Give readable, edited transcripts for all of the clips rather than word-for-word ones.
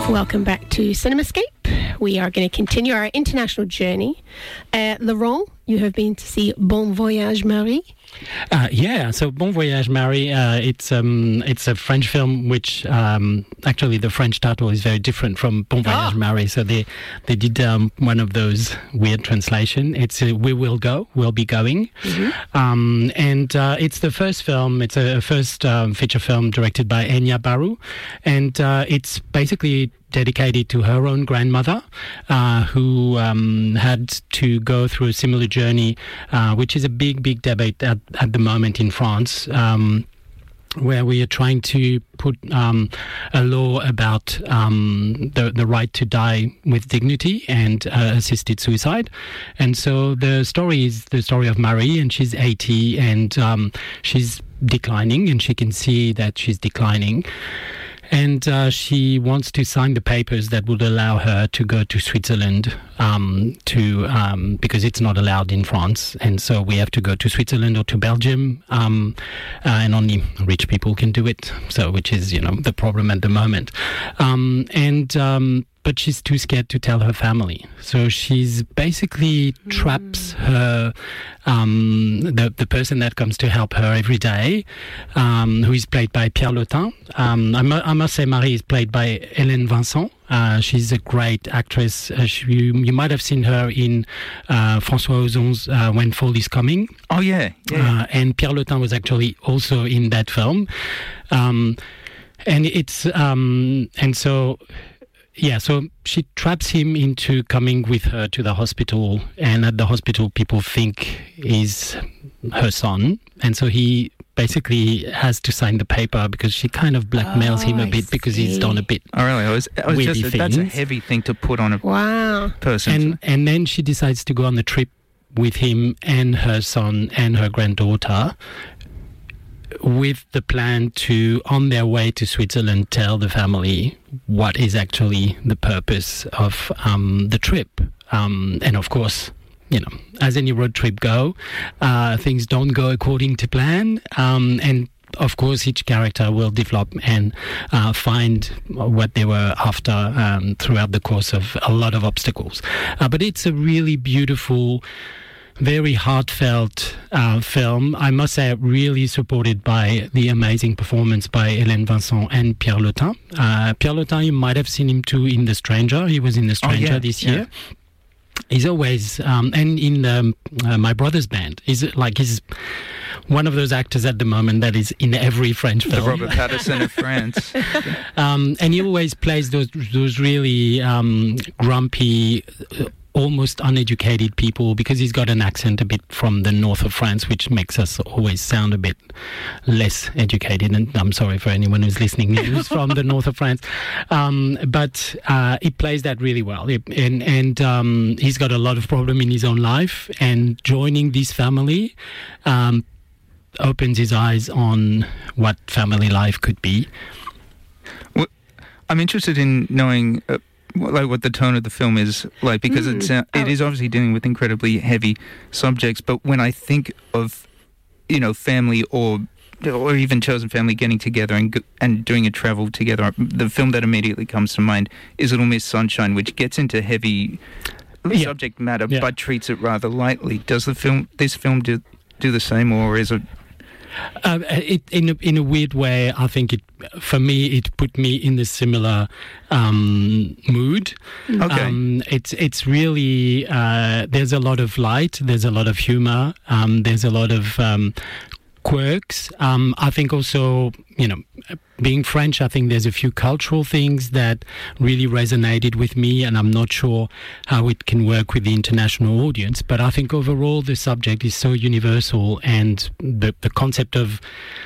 Welcome back to CinemaScape. We are going to continue our international journey. Laurent, you have been to see Bon Voyage Marie. So Bon Voyage Marie, it's a French film which actually the French title is very different from Bon Voyage Marie. So they did one of those weird translation. It's We Will Go, We'll Be Going. Mm-hmm. And it's the first film, it's a first feature film directed by Enya Barou. And it's basically dedicated to her own grandmother, who had to go through a similar journey, which is a big debate at the moment in France, where we are trying to put a law about the right to die with dignity and assisted suicide. And so the story is the story of Marie, and she's 80, and she's declining, and she can see that she's declining. And she wants to sign the papers that would allow her to go to Switzerland, because it's not allowed in France. And so we have to go to Switzerland or to Belgium, and only rich people can do it. So, which is, the problem at the moment. But she's too scared to tell her family. So she's basically traps her, the person that comes to help her every day, who is played by Pierre Lotin. I must say Marie is played by Hélène Vincent. She's a great actress. You might have seen her in François Ozon's When Fall is Coming. Oh, yeah. And Pierre Lotin was actually also in that film. So she traps him into coming with her to the hospital, and at the hospital people think is her son, and so he basically has to sign the paper because she kind of blackmails him a bit because he's done a bit. Oh, really? That's a heavy thing to put on a person. And then she decides to go on the trip with him and her son and her granddaughter, with the plan to, on their way to Switzerland, tell the family what is actually the purpose of the trip. And of course, as any road trip go, things don't go according to plan. And of course, each character will develop and find what they were after throughout the course of a lot of obstacles. But it's a really beautiful, very heartfelt film. I must say, really supported by the amazing performance by Hélène Vincent and Pierre Lotin. Pierre Lotin, you might have seen him too in The Stranger. He was in The Stranger this year. He's always, and in My Brother's Band. He's one of those actors at the moment that is in every French film. The Robert Pattinson of France. And he always plays those really grumpy, almost uneducated people, because he's got an accent a bit from the north of France, which makes us always sound a bit less educated. And I'm sorry for anyone who's listening who's from the north of France. But he plays that really well. And he's got a lot of problem in his own life, and joining this family opens his eyes on what family life could be. Well, I'm interested in knowing what the tone of the film is like, because it is obviously dealing with incredibly heavy subjects. But when I think of family or even chosen family getting together and doing a travel together, the film that immediately comes to mind is Little Miss Sunshine, which gets into heavy subject matter but treats it rather lightly. Does this film do the same, or is it? In a weird way, I think for me it put me in the similar mood. Okay. It's really there's a lot of light, there's a lot of humor, there's a lot of quirks. I think also, being French, I think there's a few cultural things that really resonated with me, and I'm not sure how it can work with the international audience. But I think overall the subject is so universal, and the concept of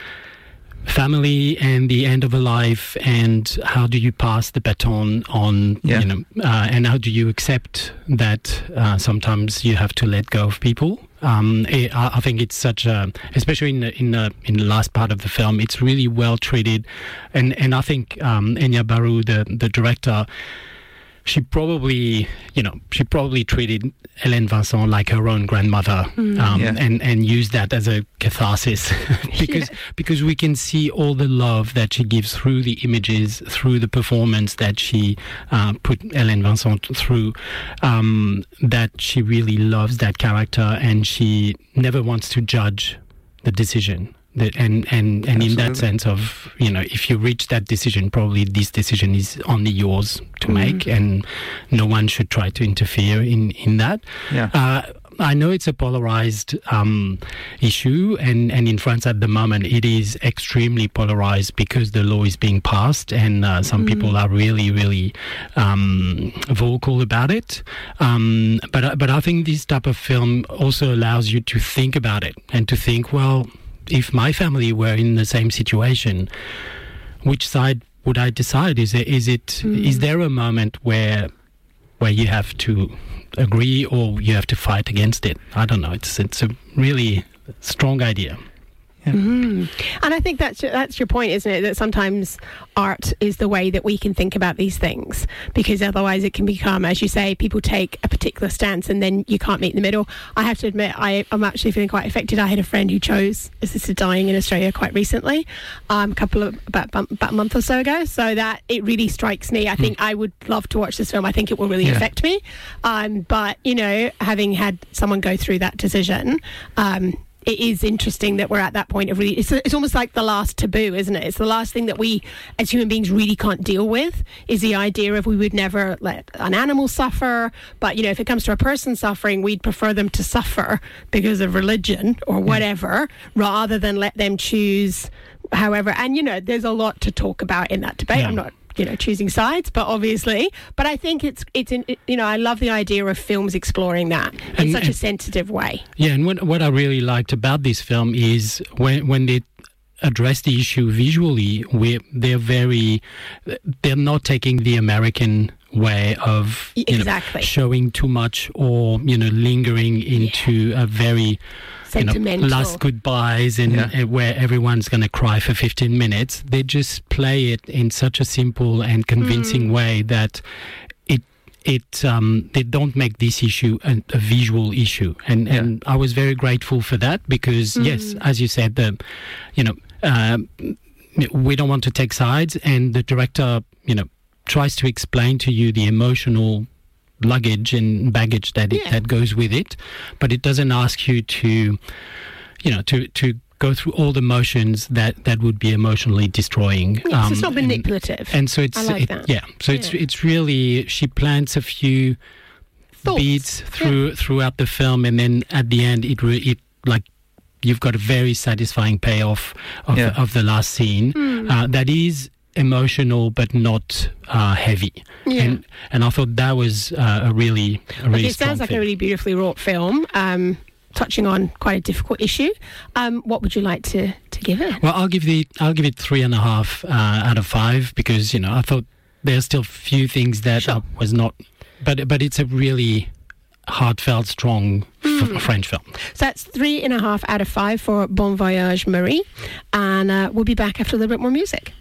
family and the end of a life, and how do you pass the baton on, and how do you accept that sometimes you have to let go of people. I think it's such a, especially in the last part of the film, it's really well treated, and I think Enya Barou, the director, she probably treated Hélène Vincent like her own grandmother, and used that as a catharsis because we can see all the love that she gives through the images, through the performance that she put Hélène Vincent through, that she really loves that character and she never wants to judge the decision. And in that sense of, if you reach that decision, probably this decision is only yours to make, and no one should try to interfere in that. I know it's a polarized issue, and in France at the moment it is extremely polarized because the law is being passed, and some people are really, really vocal about it. But I think this type of film also allows you to think about it and to think, well, if my family were in the same situation, which side would I decide? Is there a moment where you have to agree or you have to fight against it? I don't know. It's a really strong idea. Yeah. And I think that's your point, isn't it? That sometimes art is the way that we can think about these things, because otherwise it can become, as you say, people take a particular stance and then you can't meet in the middle. I have to admit, I'm actually feeling quite affected. I had a friend who chose assisted dying in Australia quite recently, about a month or so ago. So that it really strikes me. I think I would love to watch this film. I think it will really affect me. But having had someone go through that decision, it is interesting that we're at that point of really, it's almost like the last taboo, isn't it? It's the last thing that we as human beings really can't deal with, is the idea of we would never let an animal suffer, but if it comes to a person suffering, we'd prefer them to suffer because of religion or whatever, rather than let them choose however. And there's a lot to talk about in that debate. I'm not choosing sides, but I think it's I love the idea of films exploring that in such a sensitive way. Yeah, and what I really liked about this film is when they address the issue visually, they're not taking the American way of showing too much or lingering into a very sentimental last goodbyes and where everyone's going to cry for 15 minutes. They just play it in such a simple and convincing way that they don't make this issue a visual issue, and I was very grateful for that, because yes, as you said, we don't want to take sides, and the director tries to explain to you the emotional luggage and baggage that goes with it, but it doesn't ask you to go through all the motions that would be emotionally destroying. Yes, it's not manipulative, and so it's it's really, she plants a few beats throughout the film, and then at the end it like you've got a very satisfying payoff of the last scene that is emotional but not heavy, and I thought that was a really it sounds like a really beautifully wrought film, touching on quite a difficult issue. What would you like to give it? Well, I'll give it 3.5 out of 5, because I thought there's still few things that was not, but it's a really heartfelt, strong French film. So that's 3.5 out of 5 for Bon Voyage Marie, and we'll be back after a little bit more music.